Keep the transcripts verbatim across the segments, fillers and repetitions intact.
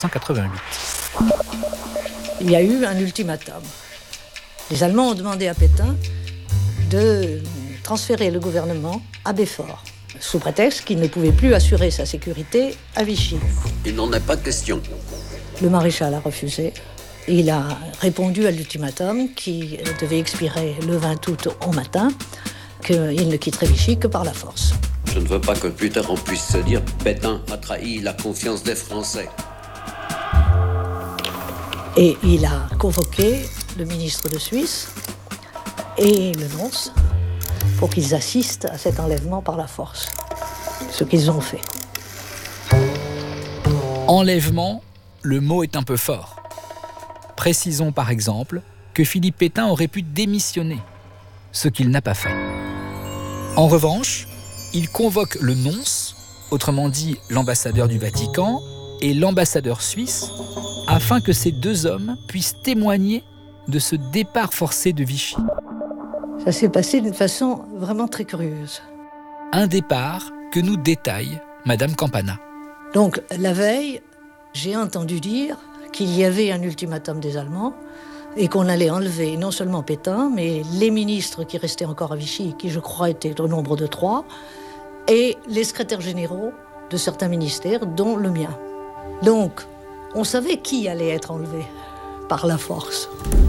dix-neuf cent quatre-vingt-huit. Il y a eu un ultimatum. Les Allemands ont demandé à Pétain de transférer le gouvernement à Belfort, sous prétexte qu'il ne pouvait plus assurer sa sécurité à Vichy. Il n'en est pas question. Le maréchal a refusé. Il a répondu à l'ultimatum qui devait expirer le vingt août au matin, qu'il ne quitterait Vichy que par la force. Je ne veux pas que plus tard on puisse se dire « Pétain a trahi la confiance des Français ». Et il a convoqué le ministre de Suisse et le nonce pour qu'ils assistent à cet enlèvement par la force. Ce qu'ils ont fait. Enlèvement, le mot est un peu fort. Précisons par exemple que Philippe Pétain aurait pu démissionner, ce qu'il n'a pas fait. En revanche, il convoque le nonce, autrement dit l'ambassadeur du Vatican, et l'ambassadeur suisse, afin que ces deux hommes puissent témoigner de ce départ forcé de Vichy. Ça s'est passé d'une façon vraiment très curieuse. Un départ que nous détaille Madame Campana. Donc, la veille, j'ai entendu dire qu'il y avait un ultimatum des Allemands et qu'on allait enlever non seulement Pétain, mais les ministres qui restaient encore à Vichy, qui je crois étaient au nombre de trois, et les secrétaires généraux de certains ministères, dont le mien. Donc, on savait qui allait être enlevé par la force.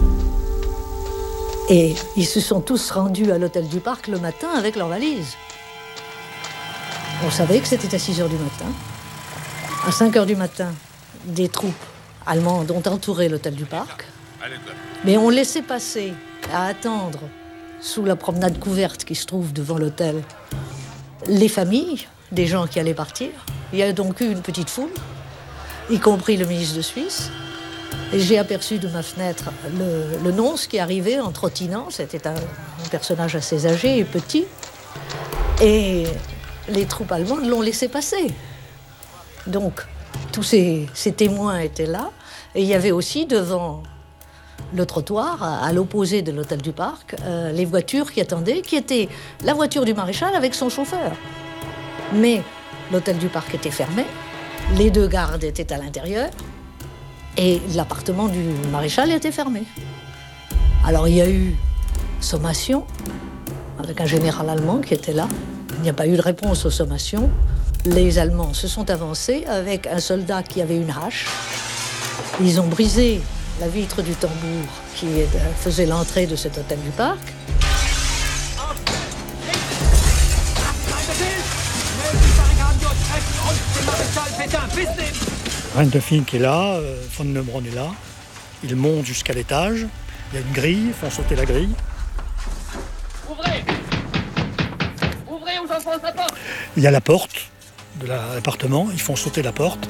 Et ils se sont tous rendus à l'hôtel du Parc le matin avec leurs valises. On savait que c'était à six heures du matin. À cinq heures du matin, des troupes allemandes ont entouré l'hôtel du Parc. Mais on laissait passer, à attendre, sous la promenade couverte qui se trouve devant l'hôtel, les familles des gens qui allaient partir. Il y a donc eu une petite foule, y compris le ministre de Suisse. Et j'ai aperçu de ma fenêtre le, le nonce qui arrivait en trottinant. C'était un, un personnage assez âgé et petit. Et les troupes allemandes l'ont laissé passer. Donc, tous ces, ces témoins étaient là. Et il y avait aussi devant le trottoir, à, à l'opposé de l'hôtel du Parc, euh, les voitures qui attendaient, qui étaient la voiture du maréchal avec son chauffeur. Mais l'hôtel du Parc était fermé. Les deux gardes étaient à l'intérieur. Et l'appartement du maréchal était fermé. Alors il y a eu sommation, avec un général allemand qui était là. Il n'y a pas eu de réponse aux sommations. Les Allemands se sont avancés avec un soldat qui avait une hache. Ils ont brisé la vitre du tambour qui faisait l'entrée de cet hôtel du Parc. Rindelfing qui est là, von Neubronn est là. Ils montent jusqu'à l'étage. Il y a une grille, ils font sauter la grille. Ouvrez Ouvrez ou j'enfonce la porte. Il y a la porte de l'appartement, ils font sauter la porte.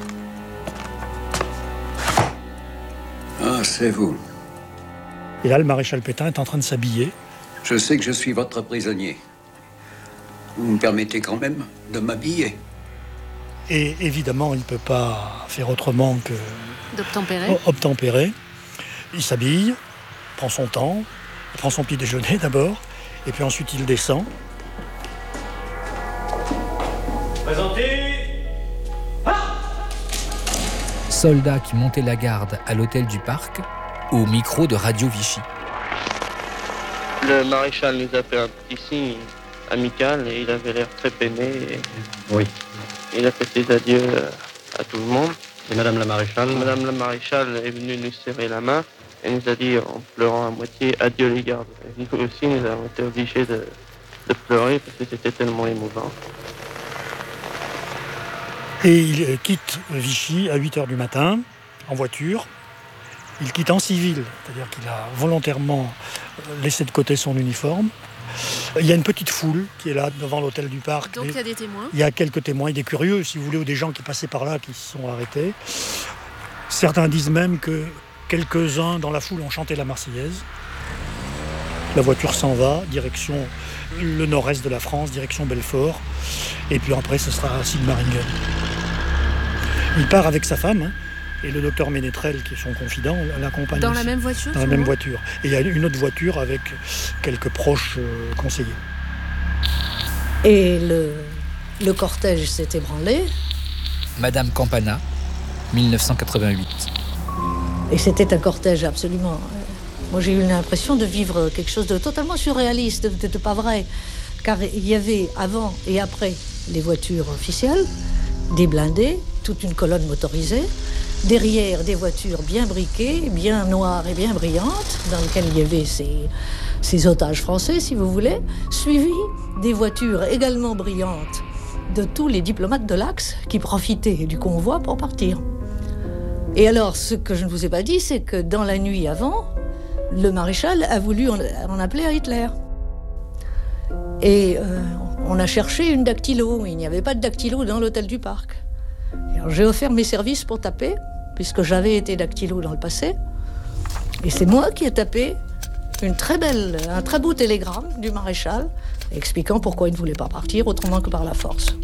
Ah, c'est vous. Et là, le maréchal Pétain est en train de s'habiller. Je sais que je suis votre prisonnier. Vous me permettez quand même de m'habiller. Et évidemment, il ne peut pas faire autrement que d'obtempérer. obtempérer. Il s'habille, prend son temps, il prend son petit déjeuner d'abord, et puis ensuite il descend. Présentez. Soldats qui montaient la garde à l'hôtel du Parc, au micro de Radio Vichy. Le maréchal nous a fait un petit signe amical et il avait l'air très peiné. Et... Oui. Il a fait ses adieux à tout le monde. Et Madame la maréchale Madame la maréchale est venue nous serrer la main et nous a dit en pleurant à moitié « Adieu les gardes ». Nous aussi, nous avons été obligés de, de pleurer parce que c'était tellement émouvant. Et il quitte Vichy à huit heures du matin, en voiture. Il quitte en civil, c'est-à-dire qu'il a volontairement laissé de côté son uniforme. Il y a une petite foule qui est là devant l'hôtel du Parc. Donc il y a des témoins. Il y a quelques témoins, des curieux, si vous voulez, ou des gens qui passaient par là, qui se sont arrêtés. Certains disent même que quelques-uns dans la foule ont chanté la Marseillaise. La voiture s'en va, direction le nord-est de la France, direction Belfort. Et puis après, ce sera Sigmaringen. Il part avec sa femme, hein, et le docteur Ménétrel, qui est son confident, l'accompagne Dans aussi. la même voiture Dans la même voiture. Et il y a une autre voiture avec quelques proches euh, conseillers. Et le, le cortège s'est ébranlé. Madame Campana, mille neuf cent quatre-vingt-huit. Et c'était un cortège absolument... Moi, j'ai eu l'impression de vivre quelque chose de totalement surréaliste, de, de pas vrai. Car il y avait avant et après les voitures officielles, des blindés, toute une colonne motorisée, derrière des voitures bien briquées, bien noires et bien brillantes, dans lesquelles il y avait ces, ces otages français, si vous voulez, suivis des voitures également brillantes de tous les diplomates de l'Axe qui profitaient du convoi pour partir. Et alors, ce que je ne vous ai pas dit, c'est que dans la nuit avant, le maréchal a voulu en, en appeler à Hitler. Et euh, on a cherché une dactylo. Il n'y avait pas de dactylo dans l'hôtel du Parc. Et alors, j'ai offert mes services pour taper, puisque j'avais été dactylo dans le passé. Et c'est moi qui ai tapé une très belle, un très beau télégramme du maréchal, expliquant pourquoi il ne voulait pas partir autrement que par la force.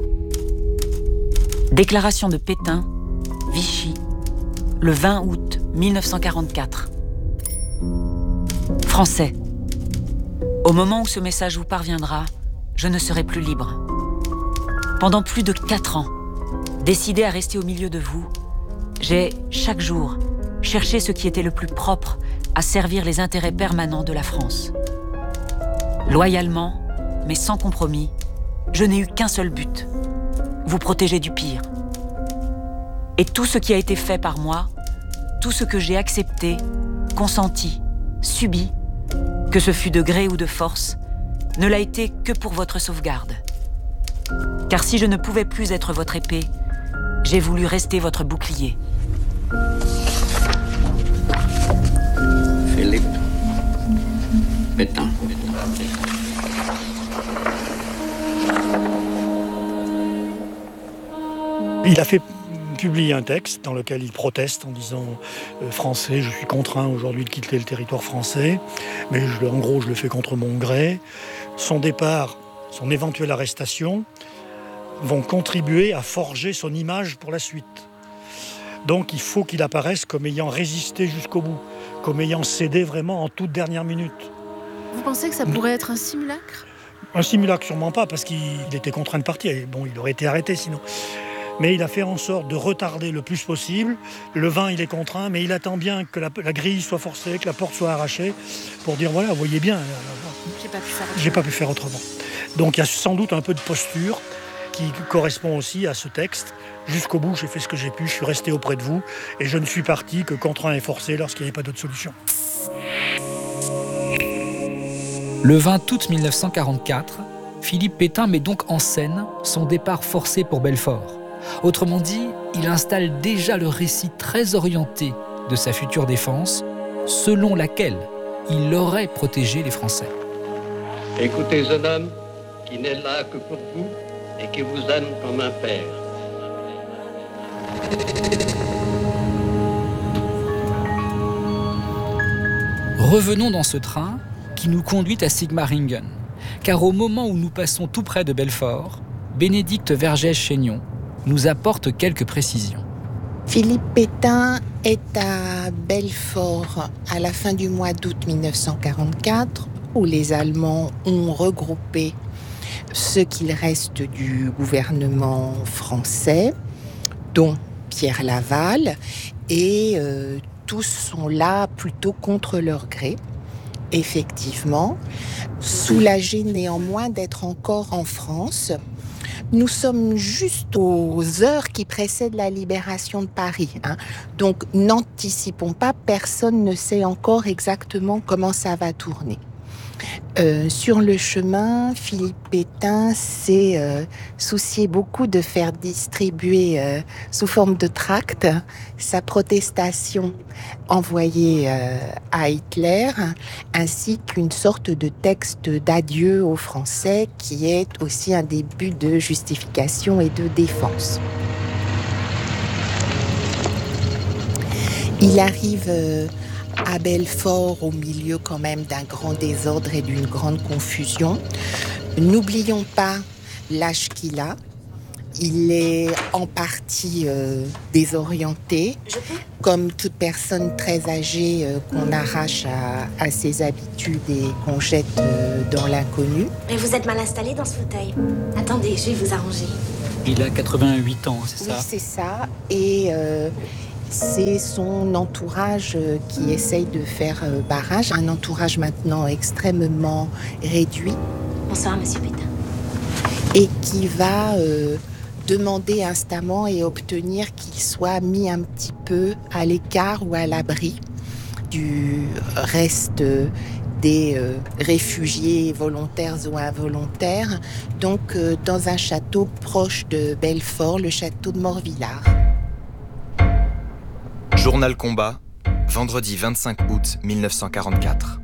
Déclaration de Pétain, Vichy, le vingt août mille neuf cent quarante-quatre. Français. Au moment où ce message vous parviendra, je ne serai plus libre. Pendant plus de quatre ans, décidé à rester au milieu de vous, j'ai, chaque jour, cherché ce qui était le plus propre à servir les intérêts permanents de la France. Loyalement, mais sans compromis, je n'ai eu qu'un seul but, vous protéger du pire. Et tout ce qui a été fait par moi, tout ce que j'ai accepté, consenti, subi, que ce fût de gré ou de force, ne l'a été que pour votre sauvegarde. Car si je ne pouvais plus être votre épée, j'ai voulu rester votre bouclier. Philippe Pétain. Il a fait publier un texte dans lequel il proteste en disant euh, « Français, je suis contraint aujourd'hui de quitter le territoire français, mais je, en gros je le fais contre mon gré ». Son départ, son éventuelle arrestation vont contribuer à forger son image pour la suite. Donc il faut qu'il apparaisse comme ayant résisté jusqu'au bout, comme ayant cédé vraiment en toute dernière minute. Vous pensez que ça pourrait être un simulacre ? Un simulacre sûrement pas, parce qu'il était contraint de partir. Et bon, il aurait été arrêté sinon. Mais il a fait en sorte de retarder le plus possible. Le vin, il est contraint, mais il attend bien que la, la grille soit forcée, que la porte soit arrachée, pour dire, voilà, vous voyez bien, j'ai pas pu faire autrement. J'ai pas pu faire autrement. Donc il y a sans doute un peu de posture qui correspond aussi à ce texte. Jusqu'au bout, j'ai fait ce que j'ai pu, je suis resté auprès de vous, et je ne suis parti que contraint et forcé lorsqu'il n'y avait pas d'autre solution. Le vingt août mille neuf cent quarante-quatre, Philippe Pétain met donc en scène son départ forcé pour Belfort. Autrement dit, il installe déjà le récit très orienté de sa future défense, selon laquelle il aurait protégé les Français. Écoutez un homme qui n'est là que pour vous et qui vous aime comme un père. Revenons dans ce train qui nous conduit à Sigmaringen, car au moment où nous passons tout près de Belfort, Bénédicte Vergès-Chaignon nous apporte quelques précisions. Philippe Pétain est à Belfort à la fin du mois d'août mille neuf cent quarante-quatre, où les Allemands ont regroupé ce qu'il reste du gouvernement français, dont Pierre Laval, et euh, tous sont là plutôt contre leur gré. Effectivement, soulagés néanmoins d'être encore en France. Nous sommes juste aux heures qui précèdent la libération de Paris. Hein. Donc, n'anticipons pas, personne ne sait encore exactement comment ça va tourner. Euh, sur le chemin, Philippe Pétain s'est euh, soucié beaucoup de faire distribuer euh, sous forme de tracts sa protestation envoyée euh, à Hitler, ainsi qu'une sorte de texte d'adieu aux Français qui est aussi un début de justification et de défense. Il arrive euh, à Belfort, au milieu quand même d'un grand désordre et d'une grande confusion. N'oublions pas l'âge qu'il a. Il est en partie euh, désorienté, comme toute personne très âgée euh, qu'on arrache à, à ses habitudes et qu'on jette euh, dans l'inconnu. Mais vous êtes mal installé dans ce fauteuil. Attendez, je vais vous arranger. Il a quatre-vingt-huit ans, c'est oui, ça? Oui, c'est ça. Et euh, c'est son entourage qui essaye de faire barrage. Un entourage maintenant extrêmement réduit. Bonsoir, monsieur Pétain. Et qui va euh, demander instamment et obtenir qu'il soit mis un petit peu à l'écart ou à l'abri du reste des euh, réfugiés volontaires ou involontaires, donc euh, dans un château proche de Belfort, le château de Morvillard. Journal Combat, vendredi vingt-cinq août mille neuf cent quarante-quatre.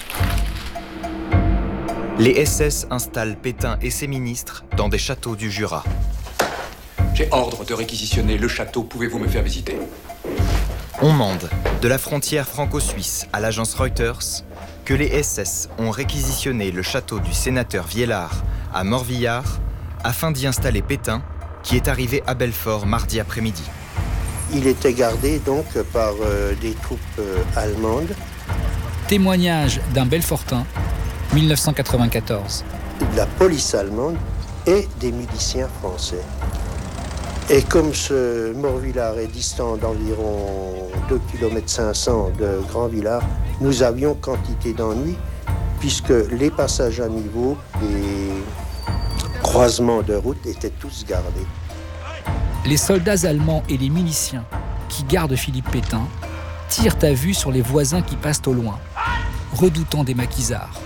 Les S S installent Pétain et ses ministres dans des châteaux du Jura. J'ai ordre de réquisitionner le château. Pouvez-vous me faire visiter? On mande, de la frontière franco-suisse à l'agence Reuters, que les S S ont réquisitionné le château du sénateur Viellard à Morvillard afin d'y installer Pétain, qui est arrivé à Belfort mardi après-midi. Il était gardé donc par euh, des troupes euh, allemandes. Témoignage d'un Belfortin, mille neuf cent quatre-vingt-quatorze. De la police allemande et des miliciens français. Et comme ce Morvillard est distant d'environ deux virgule cinq kilomètres de Grand-Villard, nous avions quantité d'ennuis puisque les passages à niveau, les croisements de route étaient tous gardés. Les soldats allemands et les miliciens qui gardent Philippe Pétain tirent à vue sur les voisins qui passent au loin, redoutant des maquisards.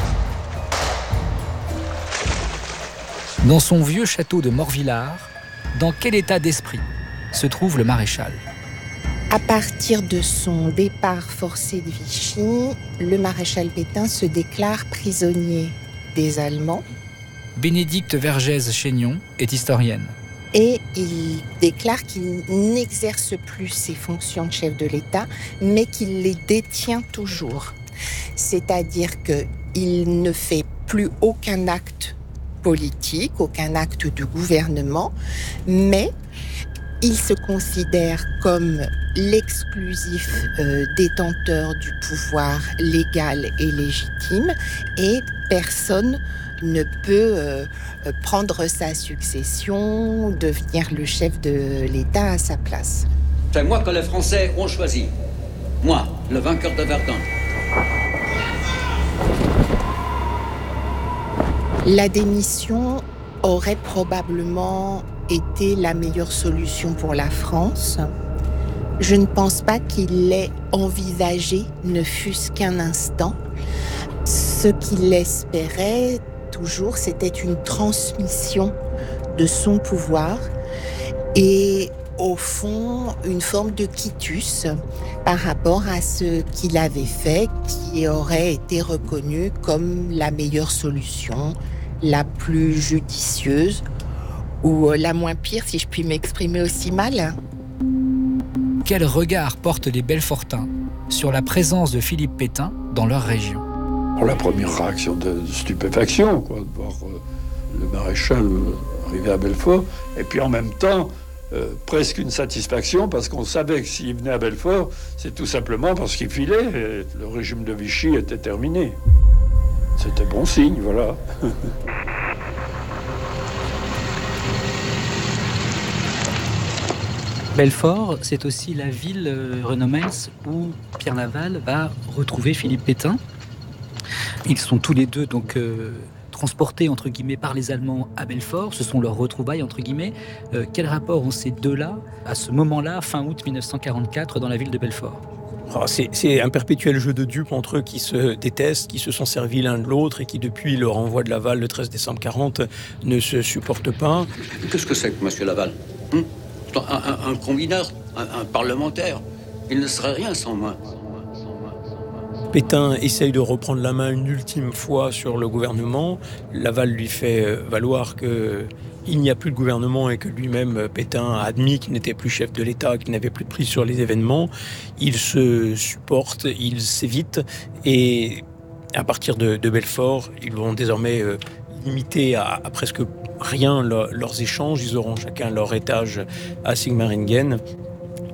Dans son vieux château de Morvillard, dans quel état d'esprit se trouve le maréchal? À partir de son départ forcé de Vichy, le maréchal Pétain se déclare prisonnier des Allemands. Bénédicte Vergès-Chaignon est historienne. Et il déclare qu'il n'exerce plus ses fonctions de chef de l'État, mais qu'il les détient toujours. C'est-à-dire qu'il ne fait plus aucun acte politique, aucun acte de gouvernement, mais il se considère comme l'exclusif euh, détenteur du pouvoir légal et légitime, et personne ne peut euh, prendre sa succession, devenir le chef de l'État à sa place. C'est moi que les Français ont choisi. Moi, le vainqueur de Verdun. La démission aurait probablement été la meilleure solution pour la France. Je ne pense pas qu'il l'ait envisagé, ne fût-ce qu'un instant. Ce qu'il espérait toujours, c'était une transmission de son pouvoir et, au fond, une forme de quitus par rapport à ce qu'il avait fait, qui aurait été reconnu comme la meilleure solution, la plus judicieuse ou la moins pire, si je puis m'exprimer aussi mal. Quel regard portent les Belfortins sur la présence de Philippe Pétain dans leur région? La première réaction de stupéfaction, quoi, de voir euh, le maréchal arriver à Belfort, et puis en même temps, euh, presque une satisfaction, parce qu'on savait que s'il venait à Belfort, c'est tout simplement parce qu'il filait, et le régime de Vichy était terminé. C'était bon signe, voilà. Belfort, c'est aussi la ville, euh, Renaud Mens, où Pierre Laval va retrouver Philippe Pétain. Ils sont tous les deux donc euh, transportés entre guillemets par les Allemands à Belfort. Ce sont leurs retrouvailles entre guillemets. Euh, quel rapport ont ces deux-là à ce moment-là, fin août mille neuf cent quarante-quatre, dans la ville de Belfort? Oh, c'est, c'est un perpétuel jeu de dupes entre eux qui se détestent, qui se sont servis l'un de l'autre et qui, depuis le renvoi de Laval le treize décembre quarante, ne se supportent pas. Qu'est-ce que c'est que M. Laval hum un, un, un combineur, un, un parlementaire. Il ne serait rien sans moi. Pétain essaye de reprendre la main une ultime fois sur le gouvernement. Laval lui fait valoir qu'il n'y a plus de gouvernement et que lui-même, Pétain, a admis qu'il n'était plus chef de l'État, qu'il n'avait plus de prise sur les événements. Il se supporte, il s'évite et à partir de, de Belfort, ils vont désormais euh, limiter à, à presque rien leur, leurs échanges. Ils auront chacun leur étage à Sigmaringen.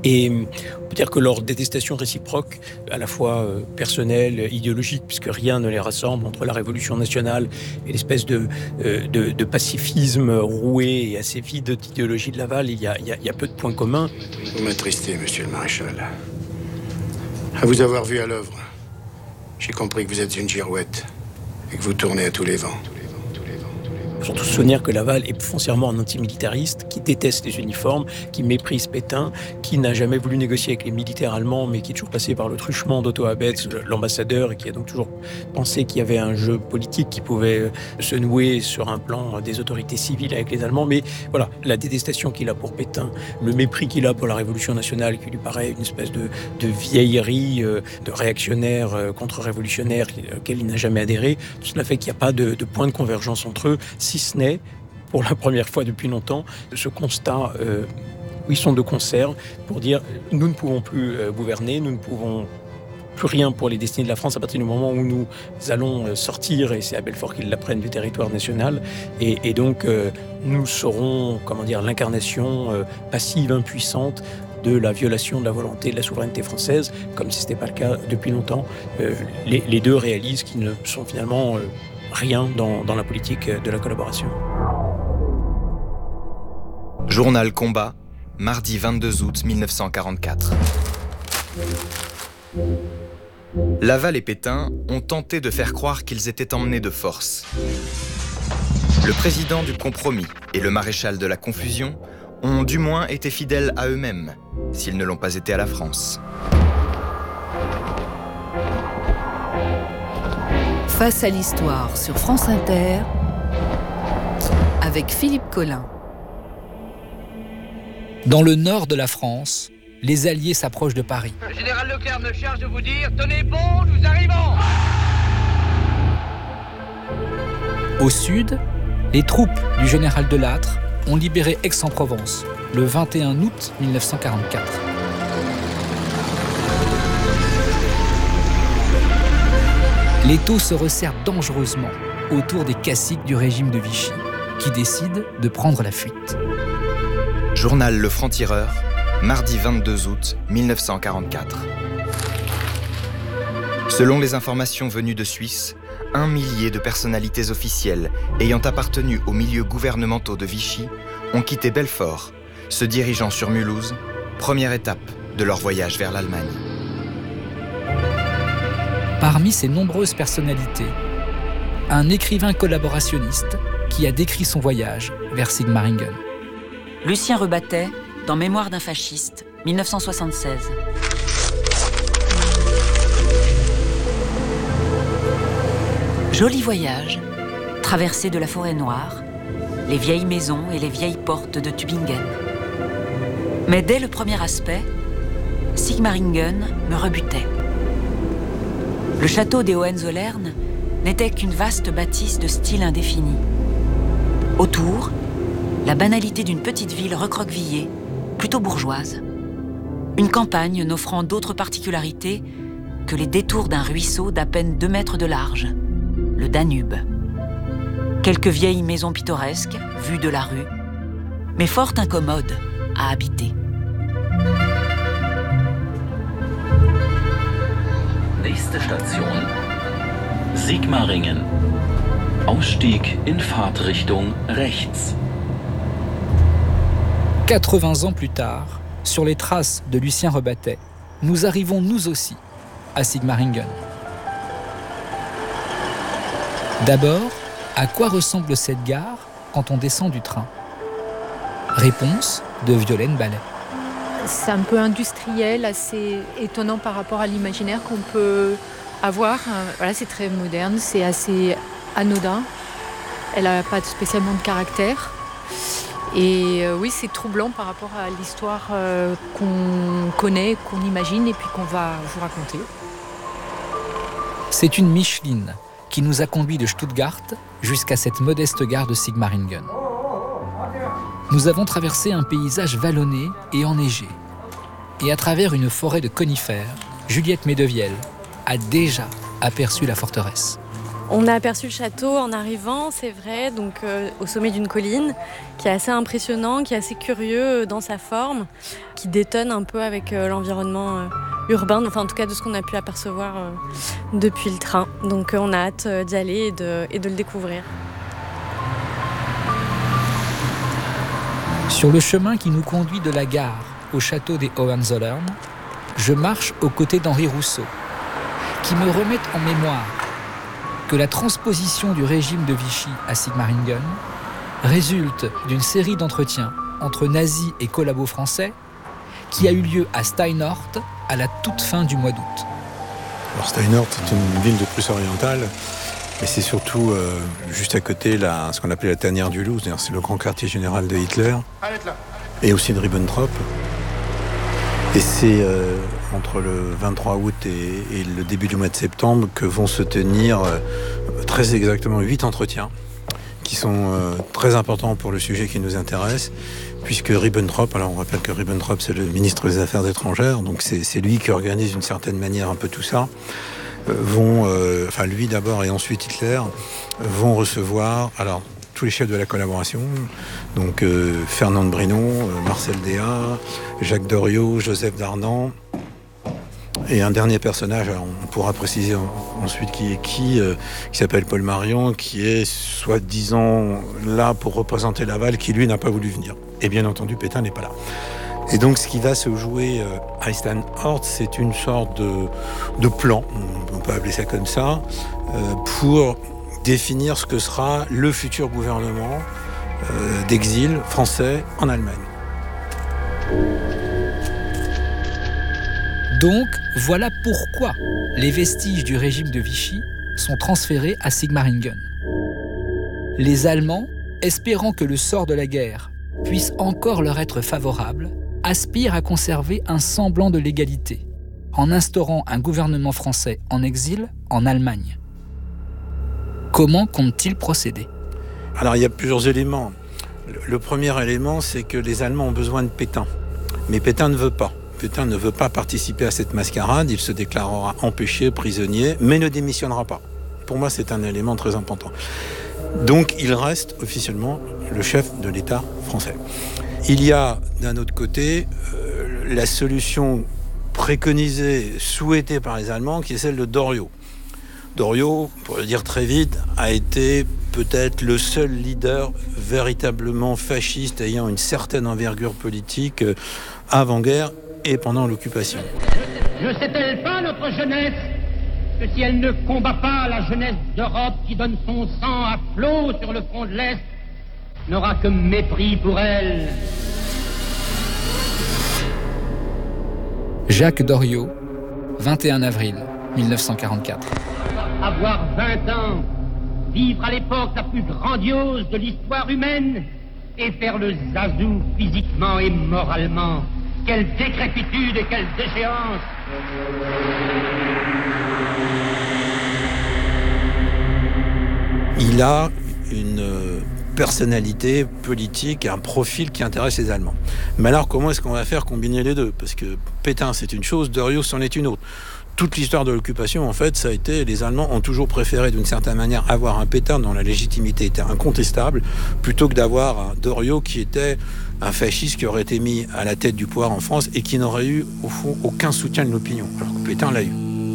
Et on peut dire que leur détestation réciproque, à la fois euh, personnelle, idéologique, puisque rien ne les rassemble entre la Révolution nationale et l'espèce de, euh, de, de pacifisme roué et assez vide d'idéologie de Laval, il y a, il y a, il y a peu de points communs. Vous m'attristez, monsieur le maréchal. À vous avoir vu à l'œuvre, j'ai compris que vous êtes une girouette et que vous tournez à tous les vents. Surtout se souvenir que Laval est foncièrement un antimilitariste, qui déteste les uniformes, qui méprise Pétain, qui n'a jamais voulu négocier avec les militaires allemands, mais qui est toujours passé par le truchement d'Otto Abetz, l'ambassadeur, et qui a donc toujours pensé qu'il y avait un jeu politique qui pouvait se nouer sur un plan des autorités civiles avec les Allemands. Mais voilà, la détestation qu'il a pour Pétain, le mépris qu'il a pour la Révolution nationale, qui lui paraît une espèce de, de vieillerie, de réactionnaire contre-révolutionnaire auquel il n'a jamais adhéré, tout cela fait qu'il n'y a pas de, de point de convergence entre eux, si ce n'est, pour la première fois depuis longtemps, ce constat euh, où ils sont de concert pour dire « nous ne pouvons plus euh, gouverner, nous ne pouvons plus rien pour les destinées de la France à partir du moment où nous allons sortir, et c'est à Belfort qu'ils l'apprennent, du territoire national, et, et donc euh, nous serons, comment dire, l'incarnation euh, passive, impuissante de la violation de la volonté de la souveraineté française, comme si ce n'était pas le cas depuis longtemps. Euh, les, les deux réalisent qu'ils ne sont finalement... Euh, rien dans, dans la politique de la collaboration. Journal Combat, mardi vingt-deux août mille neuf cent quarante-quatre. Laval et Pétain ont tenté de faire croire qu'ils étaient emmenés de force. Le président du compromis et le maréchal de la confusion ont du moins été fidèles à eux-mêmes, s'ils ne l'ont pas été à la France. Face à l'histoire sur France Inter, avec Philippe Collin. Dans le nord de la France, les Alliés s'approchent de Paris. Le général Leclerc me charge de vous dire « Tenez bon, nous arrivons !» Au sud, les troupes du général Delattre ont libéré Aix-en-Provence le vingt et un août mille neuf cent quarante-quatre. L'étau se resserre dangereusement autour des caciques du régime de Vichy, qui décident de prendre la fuite. Journal Le Franc-Tireur, mardi vingt-deux août mille neuf cent quarante-quatre. Selon les informations venues de Suisse, un millier de personnalités officielles ayant appartenu aux milieux gouvernementaux de Vichy ont quitté Belfort, se dirigeant sur Mulhouse, première étape de leur voyage vers l'Allemagne. Parmi ces nombreuses personnalités, un écrivain collaborationniste qui a décrit son voyage vers Sigmaringen. Lucien Rebattet, dans Mémoire d'un fasciste, mille neuf cent soixante-seize. Joli voyage, traversée de la forêt noire, les vieilles maisons et les vieilles portes de Tübingen. Mais dès le premier aspect, Sigmaringen me rebutait. Le château des Hohenzollern n'était qu'une vaste bâtisse de style indéfini. Autour, la banalité d'une petite ville recroquevillée, plutôt bourgeoise. Une campagne n'offrant d'autres particularités que les détours d'un ruisseau d'à peine deux mètres de large, le Danube. Quelques vieilles maisons pittoresques, vues de la rue, mais fort incommodes à habiter. Nächste Station, Sigmaringen. Ausstieg in Fahrtrichtung rechts. quatre-vingts ans plus tard, sur les traces de Lucien Rebattet, nous arrivons nous aussi à Sigmaringen. D'abord, à quoi ressemble cette gare quand on descend du train ? Réponse de Violaine Ballet. C'est un peu industriel, assez étonnant par rapport à l'imaginaire qu'on peut avoir. Voilà, c'est très moderne, c'est assez anodin. Elle n'a pas spécialement de caractère. Et euh, oui, c'est troublant par rapport à l'histoire euh, qu'on connaît, qu'on imagine et puis qu'on va vous raconter. C'est une Micheline qui nous a conduits de Stuttgart jusqu'à cette modeste gare de Sigmaringen. Nous avons traversé un paysage vallonné et enneigé. Et à travers une forêt de conifères, Juliette Medevielle a déjà aperçu la forteresse. On a aperçu le château en arrivant, c'est vrai, donc euh, au sommet d'une colline, qui est assez impressionnant, qui est assez curieux dans sa forme, qui détonne un peu avec euh, l'environnement euh, urbain, enfin en tout cas de ce qu'on a pu apercevoir euh, depuis le train. Donc euh, on a hâte euh, d'y aller et de, et de le découvrir. Sur le chemin qui nous conduit de la gare au château des Hohenzollern, je marche aux côtés d'Henri Rousseau, qui me remet en mémoire que la transposition du régime de Vichy à Sigmaringen résulte d'une série d'entretiens entre nazis et collabos français qui a eu lieu à Steinort à la toute fin du mois d'août. Alors Steinort est une ville de Prusse orientale, mais c'est surtout euh, juste à côté la, ce qu'on appelait la tanière du loup, c'est-à-dire c'est le grand quartier général de Hitler, et aussi de Ribbentrop. Et c'est euh, entre le vingt-trois août et, et le début du mois de septembre que vont se tenir euh, très exactement huit entretiens qui sont euh, très importants pour le sujet qui nous intéresse, puisque Ribbentrop, alors on rappelle que Ribbentrop c'est le ministre des Affaires étrangères, donc c'est, c'est lui qui organise d'une certaine manière un peu tout ça, euh, vont, euh, enfin lui d'abord et ensuite Hitler, vont recevoir, alors tous les chefs de la collaboration, donc euh, Fernand de Brinon, euh, Marcel Déat, Jacques Doriot, Joseph Darnan, et un dernier personnage, alors on pourra préciser en, ensuite qui est qui, euh, qui s'appelle Paul Marion, qui est soi-disant là pour représenter Laval, qui lui n'a pas voulu venir. Et bien entendu, Pétain n'est pas là. Et donc ce qui va se jouer euh, à Steinort, c'est une sorte de, de plan, on peut appeler ça comme ça, euh, pour définir ce que sera le futur gouvernement euh, d'exil français en Allemagne. Donc, voilà pourquoi les vestiges du régime de Vichy sont transférés à Sigmaringen. Les Allemands, espérant que le sort de la guerre puisse encore leur être favorable, aspirent à conserver un semblant de légalité, en instaurant un gouvernement français en exil en Allemagne. Comment comptent-ils procéder ? Alors il y a plusieurs éléments. Le premier élément, c'est que les Allemands ont besoin de Pétain. Mais Pétain ne veut pas. Pétain ne veut pas participer à cette mascarade. Il se déclarera empêché, prisonnier, mais ne démissionnera pas. Pour moi, c'est un élément très important. Donc il reste officiellement le chef de l'État français. Il y a d'un autre côté euh, la solution préconisée, souhaitée par les Allemands, qui est celle de Doriot. Doriot, pour le dire très vite, a été peut-être le seul leader véritablement fasciste ayant une certaine envergure politique avant-guerre et pendant l'occupation. Ne sait-elle pas, notre jeunesse, que si elle ne combat pas la jeunesse d'Europe qui donne son sang à flot sur le front de l'Est, n'aura que mépris pour elle. Jacques Doriot, vingt et un avril mille neuf cent quarante-quatre. Avoir vingt ans, vivre à l'époque la plus grandiose de l'histoire humaine et faire le zazou physiquement et moralement. Quelle décrépitude et quelle déchéance! Il a une personnalité politique et un profil qui intéresse les Allemands. Mais alors, comment est-ce qu'on va faire combiner les deux ? Parce que Pétain, c'est une chose, Doriot, c'en est une autre. Toute l'histoire de l'occupation, en fait, ça a été, les Allemands ont toujours préféré, d'une certaine manière, avoir un Pétain dont la légitimité était incontestable, plutôt que d'avoir un Doriot qui était un fasciste qui aurait été mis à la tête du pouvoir en France et qui n'aurait eu, au fond, aucun soutien de l'opinion, alors que Pétain l'a eu.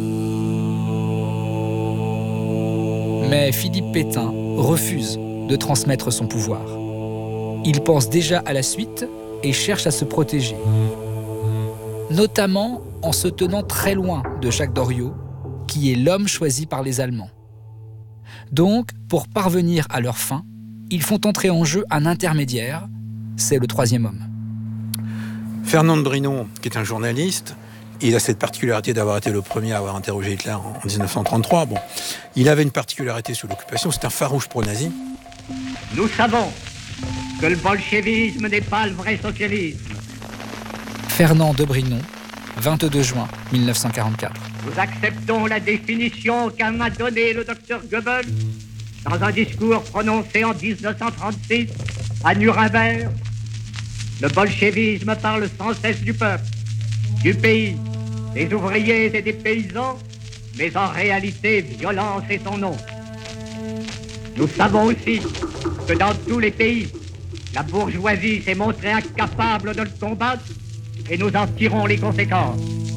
Mais Philippe Pétain refuse de transmettre son pouvoir. Il pense déjà à la suite et cherche à se protéger, notamment en se tenant très loin de Jacques Doriot, qui est l'homme choisi par les Allemands. Donc, pour parvenir à leur fin, ils font entrer en jeu un intermédiaire, c'est le troisième homme. Fernand de Brinon, qui est un journaliste, il a cette particularité d'avoir été le premier à avoir interrogé Hitler en dix-neuf cent trente-trois. Bon, il avait une particularité sous l'occupation, c'est un farouche pro-nazi. Nous savons que le bolchevisme n'est pas le vrai socialisme. Fernand de Brinon, vingt-deux juin mille neuf cent quarante-quatre. Nous acceptons la définition qu'en a donnée le docteur Goebbels dans un discours prononcé en dix-neuf cent trente-six à Nuremberg. Le bolchevisme parle sans cesse du peuple, du pays, des ouvriers et des paysans, mais en réalité, violence est son nom. Nous savons aussi que dans tous les pays, la bourgeoisie s'est montrée incapable de le combattre et nous en tirons les conséquences.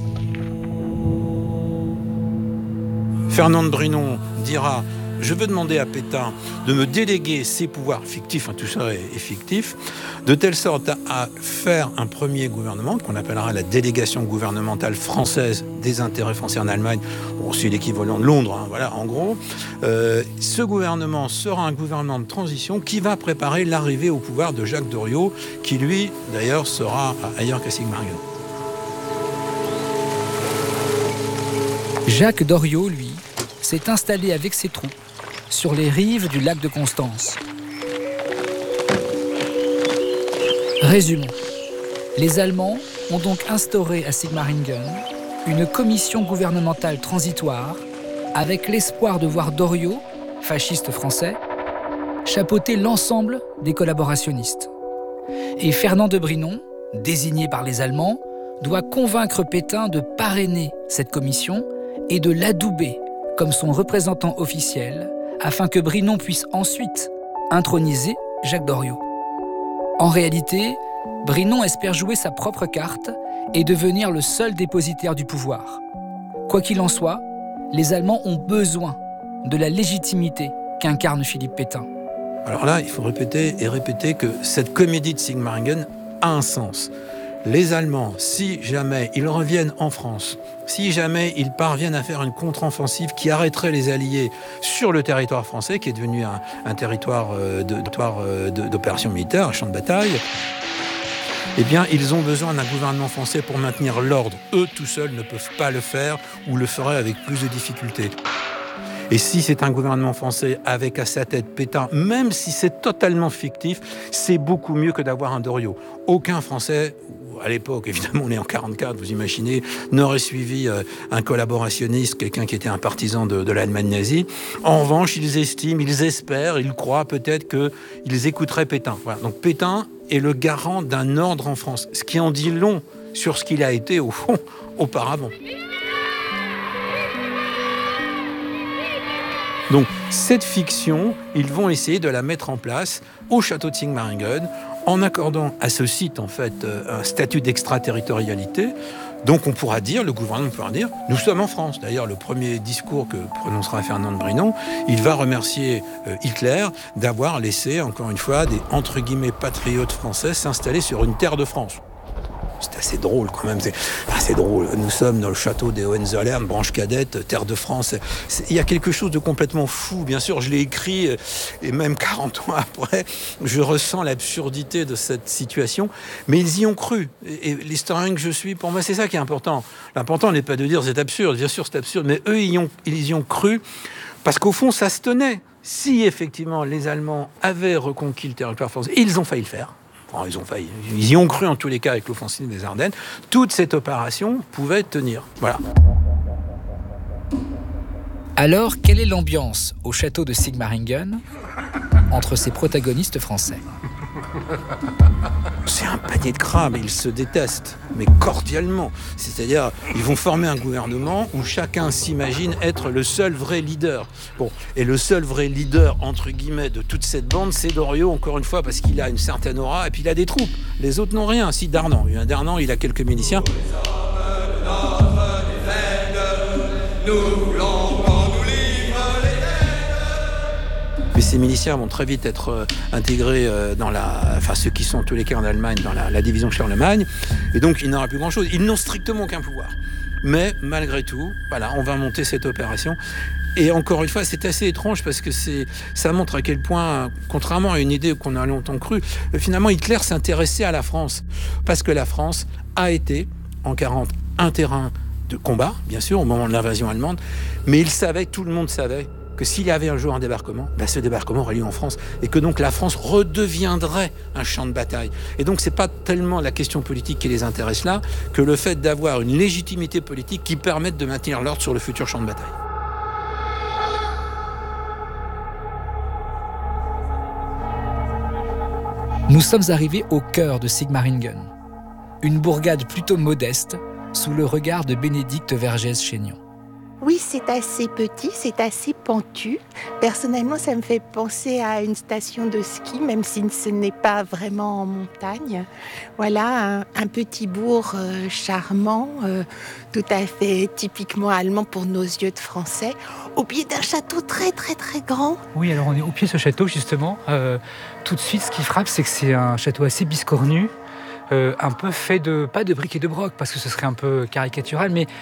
Fernand de Brinon dira « Je veux demander à Pétain de me déléguer ses pouvoirs fictifs, hein, tout ça est, est fictif, de telle sorte à, à faire un premier gouvernement qu'on appellera la délégation gouvernementale française des intérêts français en Allemagne. Bon, c'est l'équivalent de Londres, hein, voilà, en gros. Euh, ce gouvernement sera un gouvernement de transition qui va préparer l'arrivée au pouvoir de Jacques Doriot, qui lui, d'ailleurs, sera ailleurs qu'à Sigmaringen. Jacques Doriot, lui, s'est installé avec ses troupes sur les rives du lac de Constance. Résumons. Les Allemands ont donc instauré à Sigmaringen une commission gouvernementale transitoire avec l'espoir de voir Doriot, fasciste français, chapeauter l'ensemble des collaborationnistes. Et Fernand de Brinon, désigné par les Allemands, doit convaincre Pétain de parrainer cette commission et de l'adouber comme son représentant officiel afin que Brinon puisse ensuite introniser Jacques Doriot. En réalité, Brinon espère jouer sa propre carte et devenir le seul dépositaire du pouvoir. Quoi qu'il en soit, les Allemands ont besoin de la légitimité qu'incarne Philippe Pétain. Alors là, il faut répéter et répéter que cette comédie de Sigmaringen a un sens. Les Allemands, si jamais ils reviennent en France, si jamais ils parviennent à faire une contre-offensive qui arrêterait les Alliés sur le territoire français, qui est devenu un, un territoire de, de, de, d'opération militaire, un champ de bataille, eh bien, ils ont besoin d'un gouvernement français pour maintenir l'ordre. Eux, tout seuls, ne peuvent pas le faire ou le feraient avec plus de difficultés. Et si c'est un gouvernement français avec à sa tête Pétain, même si c'est totalement fictif, c'est beaucoup mieux que d'avoir un Doriot. Aucun Français, à l'époque, évidemment, on est en quarante-quatre, vous imaginez, n'aurait suivi euh, un collaborationniste, quelqu'un qui était un partisan de, de l'Allemagne nazie. En revanche, ils estiment, ils espèrent, ils croient peut-être qu'ils écouteraient Pétain. Voilà. Donc Pétain est le garant d'un ordre en France, ce qui en dit long sur ce qu'il a été, au fond, auparavant. Donc, cette fiction, ils vont essayer de la mettre en place au château de Sigmaringen, en accordant à ce site, en fait, un statut d'extraterritorialité. Donc, on pourra dire, le gouvernement pourra dire, nous sommes en France. D'ailleurs, le premier discours que prononcera Fernand de Brinon, il va remercier Hitler d'avoir laissé, encore une fois, des, entre guillemets, patriotes français s'installer sur une terre de France. C'est assez drôle quand même, c'est assez drôle. Nous sommes dans le château des Hohenzollern, branche cadette, terre de France. C'est, il y a quelque chose de complètement fou. Bien sûr, je l'ai écrit, et même quarante ans après, je ressens l'absurdité de cette situation. Mais ils y ont cru. Et, et l'historien que je suis, pour moi, c'est ça qui est important. L'important n'est pas de dire c'est absurde, bien sûr c'est absurde, mais eux, ils y ont, ils y ont cru parce qu'au fond, ça se tenait. Si effectivement les Allemands avaient reconquis le territoire français, ils ont failli le faire. Bon, ils ont failli. Ils y ont cru en tous les cas avec l'offensive des Ardennes. Toute cette opération pouvait tenir. Voilà. Alors, quelle est l'ambiance au château de Sigmaringen entre ces protagonistes français ? C'est un panier de crabes, ils se détestent, mais cordialement. C'est-à-dire, ils vont former un gouvernement où chacun s'imagine être le seul vrai leader. Bon, et le seul vrai leader, entre guillemets, de toute cette bande, c'est Doriot, encore une fois, parce qu'il a une certaine aura, et puis il a des troupes. Les autres n'ont rien. Si, Darnan, il y a un Darnan, il a quelques miliciens. Mais ces miliciens vont très vite être euh, intégrés euh, dans la... Enfin, ceux qui sont en tous les cas en Allemagne, dans la, la division Charlemagne. Et donc, il n'aura plus grand-chose. Ils n'ont strictement aucun pouvoir. Mais, malgré tout, voilà, on va monter cette opération. Et encore une fois, c'est assez étrange parce que c'est, ça montre à quel point, contrairement à une idée qu'on a longtemps cru, finalement, Hitler s'intéressait à la France. Parce que la France a été, en quarante, un terrain de combat, bien sûr, au moment de l'invasion allemande. Mais il savait, tout le monde savait, que s'il y avait un jour un débarquement, ben ce débarquement aurait lieu en France et que donc la France redeviendrait un champ de bataille. Et donc c'est pas tellement la question politique qui les intéresse là que le fait d'avoir une légitimité politique qui permette de maintenir l'ordre sur le futur champ de bataille. Nous sommes arrivés au cœur de Sigmaringen, une bourgade plutôt modeste sous le regard de Bénédicte Vergès-Chaignon. Oui, c'est assez petit, c'est assez pentu. Personnellement, ça me fait penser à une station de ski, même si ce n'est pas vraiment en montagne. Voilà, un, un petit bourg euh, charmant, euh, tout à fait typiquement allemand pour nos yeux de Français, au pied d'un château très très très grand. Oui, alors on est au pied de ce château justement. Euh, tout de suite, ce qui frappe, c'est que c'est un château assez biscornu. Euh, un peu fait de, pas de briques et de broc, parce que ce serait un peu caricatural, mais